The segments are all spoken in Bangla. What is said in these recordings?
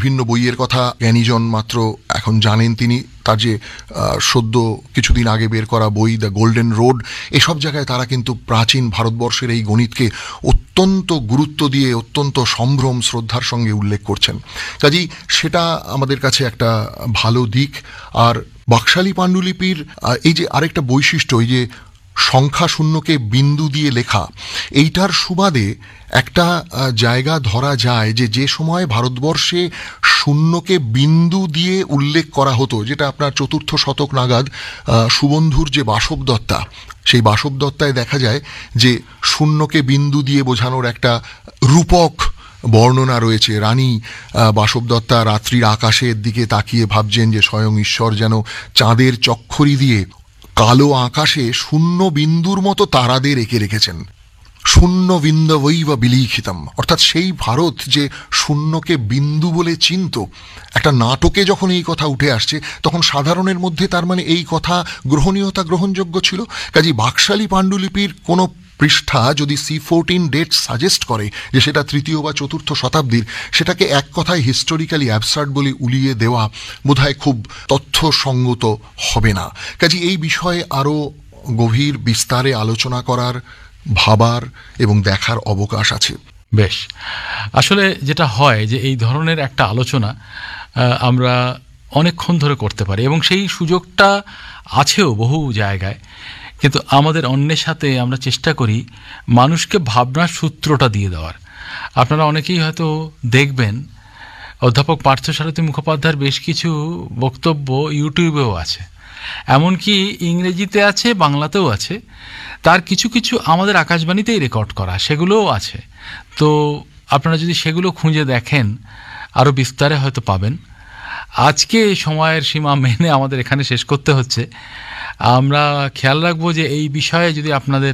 ভিন্ন বইয়ের কথা জ্ঞানীজন মাত্র এখন জানেন। তিনি তার যে সদ্য কিছুদিন আগে বের করা বই দ্য গোল্ডেন রোড, এসব জায়গায় তারা কিন্তু প্রাচীন ভারতবর্ষের এই গণিতকে অত্যন্ত গুরুত্ব দিয়ে অত্যন্ত সম্ভ্রম শ্রদ্ধার সঙ্গে উল্লেখ করছেন। কাজেই সেটা আমাদের কাছে একটা ভালো দিক। আর বাকশালী পাণ্ডুলিপির এই যে আরেকটা বৈশিষ্ট্য, এই যে সংখ্যা শূন্যকে বিন্দু দিয়ে লেখা, এইটার সুবাদে একটা জায়গা ধরা যায় যে সময় ভারতবর্ষে শূন্যকে বিন্দু দিয়ে উল্লেখ করা হতো, যেটা আপনার 4th শতক নাগাদ সুবন্ধুর যে বাসবদত্তা, সেই বাসবদত্তায় দেখা যায় যে শূন্যকে বিন্দু দিয়ে বোঝানোর একটা রূপক বর্ণনা রয়েছে। রানী বাসবদত্তা রাত্রির আকাশের দিকে তাকিয়ে ভাবছেন যে স্বয়ং ঈশ্বর যেন চাঁদের চক্ষরি দিয়ে কালো আকাশে শূন্য বিন্দুর মতো তারাদের এঁকে রেখেছেন। শূন্য বিন্দবৈব বিলিখিতম, অর্থাৎ সেই ভারত যে শূন্যকে বিন্দু বলে চিনত, একটা নাটকে যখন এই কথা উঠে আসছে তখন সাধারণের মধ্যে তার মানে এই কথা গ্রহণীয়তা গ্রহণযোগ্য ছিল। কাজেই বাকশালী পাণ্ডুলিপির কোনো পৃষ্ঠা যদি C14 ডেট সাজেস্ট করে যে সেটা 3য় বা 4th শতাব্দীর, সেটাকে এক কথায় হিস্টোরিক্যালি অ্যাবসার্ড বলে উলিয়ে দেওয়া বোধহয় খুব তথ্যসঙ্গত হবে না। কাজেই এই বিষয়ে আরও গভীর বিস্তারে আলোচনা করার, ভাবার এবং দেখার অবকাশ আছে। বেশ, আসলে যেটা হয় যে এই ধরনের একটা আলোচনা আমরা অনেকক্ষণ ধরে করতে পারি এবং সেই সুযোগটা আছেও বহু জায়গায়, কিন্তু আমাদের অন্যের সাথে আমরা চেষ্টা করি মানুষকে ভাবনার সূত্রটা দিয়ে দেওয়ার। আপনারা অনেকেই হয়তো দেখবেন অধ্যাপক পার্থসারথী মুখোপাধ্যায়ের বেশ কিছু বক্তব্য ইউটিউবেও আছে, এমনকি ইংরেজিতে আছে, বাংলাতেও আছে, তার কিছু কিছু আমাদের আকাশবাণীতেই রেকর্ড করা, সেগুলোও আছে। তো আপনারা যদি সেগুলো খুঁজে দেখেন আরও বিস্তারে হয়তো পাবেন। আজকে সময়ের সীমা মেনে আমাদের এখানে শেষ করতে হচ্ছে। আমরা খেয়াল রাখবো যে এই বিষয়ে যদি আপনাদের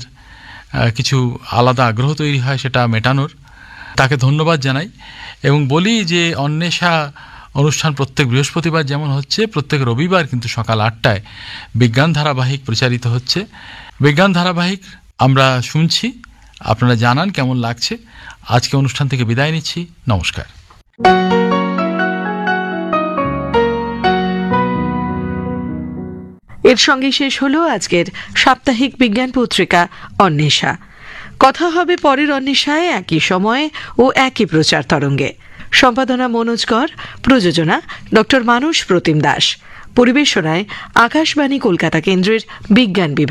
কিছু আলাদা আগ্রহ তৈরি হয় সেটা মেটানোর। তাকে ধন্যবাদ জানাই এবং বলি যে অন্বেষা অনুষ্ঠান প্রত্যেক বৃহস্পতিবার যেমন হচ্ছে, প্রত্যেক রবিবার কিন্তু সকাল 8টায় বিজ্ঞান ধারাবাহিক প্রচারিত হচ্ছে। বিজ্ঞান ধারাবাহিক আমরা শুনছি, আপনারা জানান কেমন লাগছে। আজকে অনুষ্ঠান থেকে বিদায় নিচ্ছি, নমস্কার। এর সঙ্গে শেষ হলো আজকের সাপ্তাহিক বিজ্ঞান পত্রিকা অন্বেষা। কথা হবে পরের অন্বেষায় একই সময়ে ও একই প্রচার তরঙ্গে। সম্পাদনা মনোজ কর, প্রযোজনা ডক্টর মানস প্রতিম দাস, পরিবেশনায় আকাশবাণী কলকাতা কেন্দ্রের বিজ্ঞান বিভাগ।